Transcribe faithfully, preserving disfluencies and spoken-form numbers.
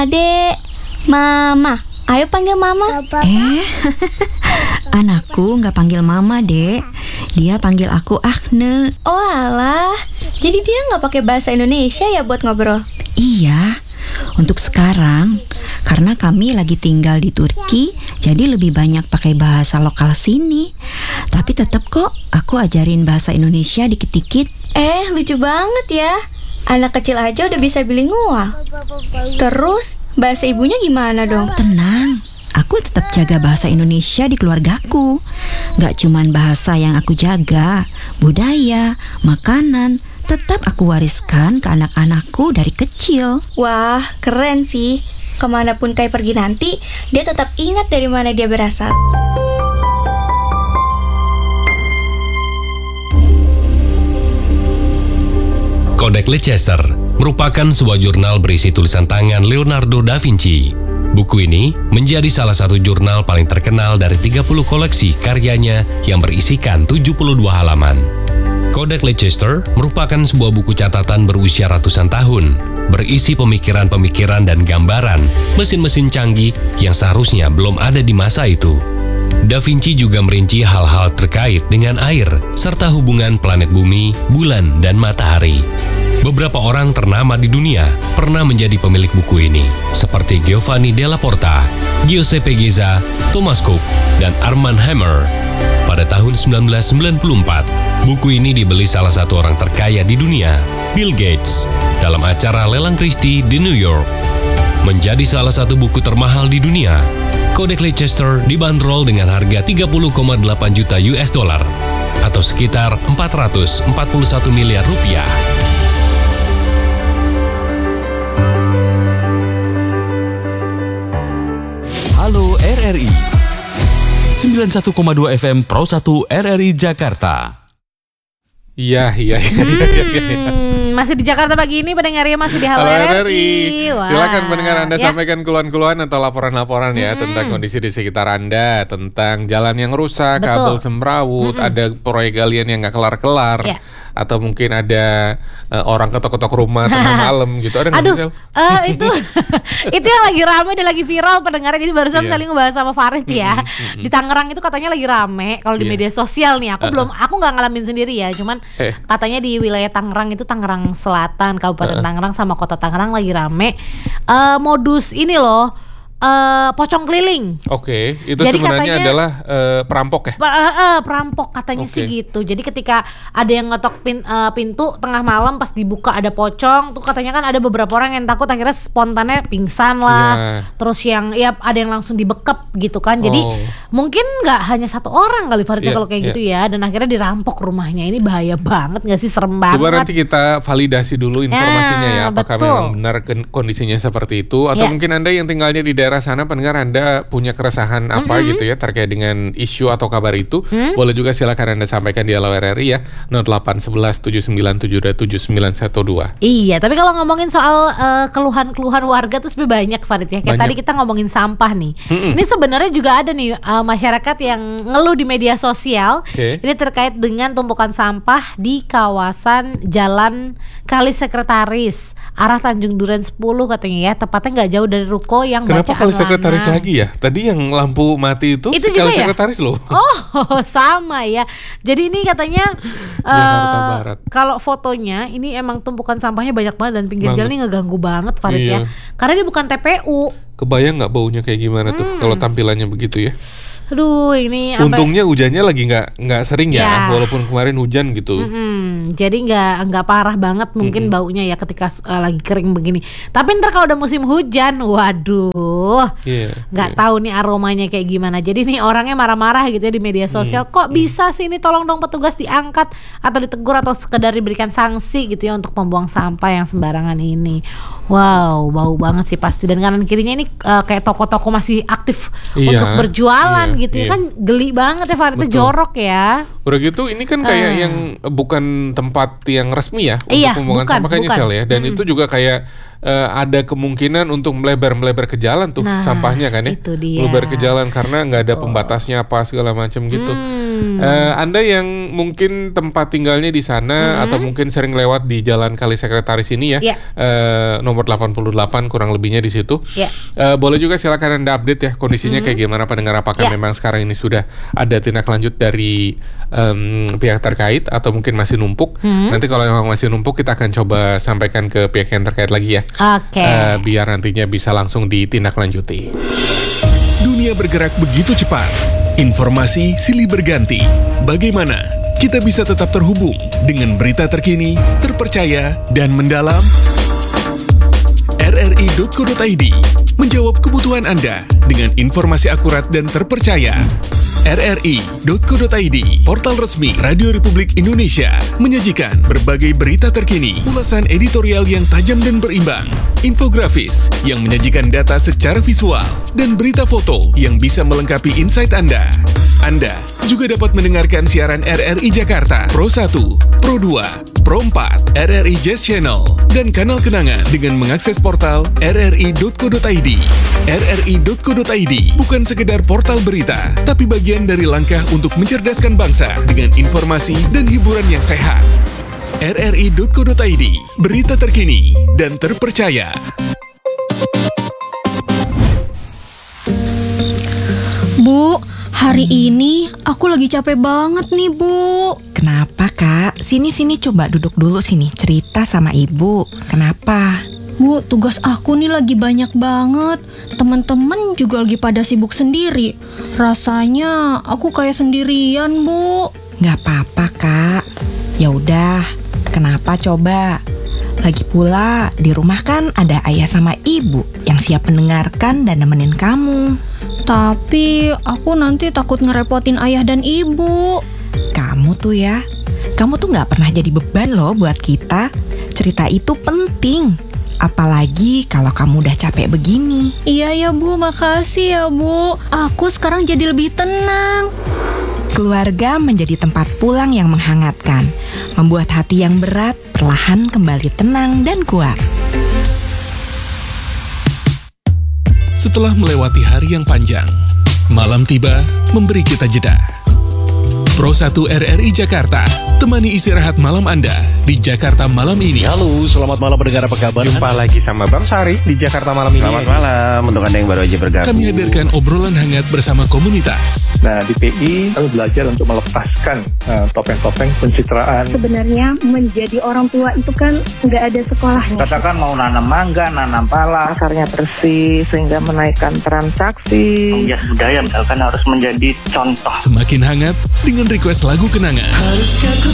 Adek, Mama, ayo panggil Mama. Eh, anakku nggak panggil Mama, Dek. Dia panggil aku Agne. Oh alah, jadi dia nggak pakai bahasa Indonesia ya buat ngobrol? Iya, untuk sekarang karena kami lagi tinggal di Turki, jadi lebih banyak pakai bahasa lokal sini. Tapi tetap kok aku ajarin bahasa Indonesia dikit-dikit. Eh, lucu banget ya. Anak kecil aja udah bisa bilingual. Terus bahasa ibunya gimana dong? Tenang, aku tetap jaga bahasa Indonesia di keluargaku. Gak cuman bahasa yang aku jaga, budaya, makanan, tetap aku wariskan ke anak-anakku dari kecil. Wah, keren sih. Kemanapun Kai pergi nanti, dia tetap ingat dari mana dia berasal. Codex Leicester merupakan sebuah jurnal berisi tulisan tangan Leonardo da Vinci. Buku ini menjadi salah satu jurnal paling terkenal dari tiga puluh koleksi karyanya yang berisikan tujuh puluh dua halaman. Codex Leicester merupakan sebuah buku catatan berusia ratusan tahun, berisi pemikiran-pemikiran dan gambaran mesin-mesin canggih yang seharusnya belum ada di masa itu. Da Vinci juga merinci hal-hal terkait dengan air, serta hubungan planet bumi, bulan, dan matahari. Beberapa orang ternama di dunia pernah menjadi pemilik buku ini, seperti Giovanni della Porta, Giuseppe Geza, Thomas Cook, dan Armand Hammer. Pada tahun sembilan belas sembilan puluh empat, buku ini dibeli salah satu orang terkaya di dunia, Bill Gates, dalam acara lelang Christie di New York. Menjadi salah satu buku termahal di dunia, Codex Leicester dibanderol dengan harga tiga puluh koma delapan juta U S dollar atau sekitar empat ratus empat puluh satu miliar rupiah. Halo R R I sembilan puluh satu koma dua F M Pro satu R R I Jakarta. Iya, iya, iya. Hmm, masih di Jakarta pagi ini pendengarnya masih di Halo, Halo R R I. Silakan pendengar Anda ya. sampaikan keluhan-keluhan atau laporan-laporan ya hmm. tentang kondisi di sekitar Anda, tentang jalan yang rusak, Betul. kabel semrawut, hmm. ada proyek galian yang nggak kelar-kelar. Ya. Atau mungkin ada uh, orang ketok-ketok rumah tengah malam gitu. Ada nggak sih, Sel? Uh, itu itu yang lagi rame dan lagi viral pendengarnya. Jadi barusan yeah. saling ngebahas sama Farid ya. Mm-hmm, mm-hmm. Di Tangerang itu katanya lagi rame. Kalau di yeah. media sosial nih, aku uh-uh. belum, aku nggak ngalamin sendiri ya. Cuman eh. katanya di wilayah Tangerang itu, Tangerang Selatan, Kabupaten uh-uh. Tangerang sama Kota Tangerang lagi rame. Uh, modus ini loh. Uh, pocong keliling. Oke, okay. itu Jadi sebenarnya katanya, adalah uh, perampok ya? Per, uh, uh, perampok katanya okay. sih gitu. Jadi ketika ada yang ngetok pin, uh, pintu tengah malam pas dibuka ada pocong, tuh katanya kan ada beberapa orang yang takut akhirnya spontannya pingsan lah. Yeah. Terus yang ya ada yang langsung dibekep gitu kan. Jadi oh. mungkin nggak hanya satu orang kali Farid yeah, kalau kayak yeah. gitu ya. Dan akhirnya dirampok rumahnya. Ini bahaya banget nggak sih, serem banget. Coba nanti kita validasi dulu informasinya ya, ya apakah betul. memang benar kondisinya seperti itu atau yeah. mungkin Anda yang tinggalnya di daerah sana pendengar Anda punya keresahan apa mm-hmm. gitu ya terkait dengan isu atau kabar itu, mm? boleh juga silakan Anda sampaikan di Halo R R I ya nol delapan satu satu tujuh sembilan tujuh dua tujuh sembilan satu dua. Iya, tapi kalau ngomongin soal uh, keluhan-keluhan warga tuh sebenarnya banyak Farid ya. Kayak banyak. Tadi kita ngomongin sampah nih. Mm-mm. Ini sebenarnya juga ada nih uh, masyarakat yang ngeluh di media sosial. Okay. Ini terkait dengan tumpukan sampah di kawasan Jalan Kali Sekretaris arah Tanjung Duren sepuluh katanya ya, tepatnya nggak jauh dari ruko yang Kenapa bacaan Kali Sekretaris lama. lagi ya? Tadi yang lampu mati itu, itu Kali ya? Sekretaris loh. Oh, sama ya. Jadi ini katanya uh, kalau fotonya ini emang tumpukan sampahnya banyak banget dan pinggir jalan ini ngeganggu banget Farid iya. ya. Karena dia bukan T P U. Kebayang nggak baunya kayak gimana hmm. tuh kalau tampilannya begitu ya? Aduh, ini untungnya ampe... hujannya lagi nggak nggak sering ya, ya, walaupun kemarin hujan gitu. Mm-hmm. Jadi nggak nggak parah banget mungkin mm-hmm. baunya ya ketika uh, lagi kering begini. Tapi ntar kalau udah musim hujan, waduh, yeah, nggak yeah. tahu nih aromanya kayak gimana. Jadi nih orangnya marah-marah gitu ya di media sosial. Mm-hmm. Kok bisa sih ini, tolong dong petugas diangkat atau ditegur atau sekedar diberikan sanksi gitu ya untuk pembuang sampah yang sembarangan ini. Wow, bau banget sih pasti. Dan kanan kirinya ini uh, kayak toko-toko masih aktif yeah, untuk berjualan. Yeah. gitu ya, iya. kan geli banget ya Farid, itu jorok ya. Udah gitu ini kan kayak Ah. yang bukan tempat yang resmi ya Iya, untuk pembuangan bukan, sampah kayaknya bukan. Sel ya. Dan Mm-mm. itu juga kayak eh, ada kemungkinan untuk melebar-melebar ke jalan tuh Nah, sampahnya kan ya. itu dia. Melebar ke jalan karena nggak ada pembatasnya apa segala macam gitu. Hmm. Eh, Anda yang mungkin tempat tinggalnya di sana atau mungkin sering lewat di Jalan Kali Sekretaris ini ya, Iya. eh, nomor delapan puluh delapan kurang lebihnya di situ. Ya. Eh, boleh juga silakan Anda update ya kondisinya kayak gimana pendengar, apakah Ya. memang sekarang ini sudah ada tindak lanjut dari em, pihak terkait atau mungkin masih numpuk. Hmm. Nanti kalau memang masih numpuk kita akan coba sampaikan ke pihak yang terkait lagi ya. Oke. Eh, biar nantinya bisa langsung ditindaklanjuti. Dunia bergerak begitu cepat. Informasi silih berganti. Bagaimana kita bisa tetap terhubung dengan berita terkini, terpercaya, dan mendalam? R R I titik co titik i d menjawab kebutuhan Anda dengan informasi akurat dan terpercaya. R R I titik co titik i d, portal resmi Radio Republik Indonesia, menyajikan berbagai berita terkini, ulasan editorial yang tajam dan berimbang, infografis yang menyajikan data secara visual, dan berita foto yang bisa melengkapi insight Anda. Anda juga dapat mendengarkan siaran R R I Jakarta, Pro satu, Pro dua, Pro empat, R R I Jazz Channel, dan kanal kenangan dengan mengakses portal R R I titik co titik i d. R R I titik co titik i d bukan sekedar portal berita, tapi bagian dari langkah untuk mencerdaskan bangsa dengan informasi dan hiburan yang sehat. R R I titik co titik i d, berita terkini dan terpercaya. Bu, hari ini aku lagi capek banget nih, Bu. Kenapa kak? Sini-sini coba duduk dulu sini, cerita sama ibu. Kenapa? Bu, tugas aku nih lagi banyak banget. Teman-teman juga lagi pada sibuk sendiri. Rasanya aku kayak sendirian, Bu. Gak apa-apa kak. Ya udah, kenapa coba? Lagi pula di rumah kan ada ayah sama ibu yang siap mendengarkan dan nemenin kamu. Tapi aku nanti takut ngerepotin ayah dan ibu. Kamu tuh ya, kamu tuh gak pernah jadi beban loh buat kita. Cerita itu penting, apalagi kalau kamu udah capek begini. Iya ya Bu, makasih ya Bu. Aku sekarang jadi lebih tenang. Keluarga menjadi tempat pulang yang menghangatkan, membuat hati yang berat perlahan kembali tenang dan kuat. Setelah melewati hari yang panjang, malam tiba memberi kita jeda. Pro satu R R I Jakarta, temani istirahat malam Anda di Jakarta malam ini. Halo, selamat malam pendengar, apa kabar? Jumpa lagi sama Bang Sari di Jakarta malam ini. Selamat malam untuk Anda yang baru aja bergabung. Kami hadirkan obrolan hangat bersama komunitas. Nah, di P I kami belajar untuk melepaskan uh, topeng-topeng pencitraan. Sebenarnya menjadi orang tua itu kan nggak ada sekolahnya. Katakan mau nanam mangga, nanam pala, Pasarnya bersih sehingga menaikkan transaksi. menghias budaya misalkan harus menjadi contoh. Semakin hangat dengan request lagu kenangan.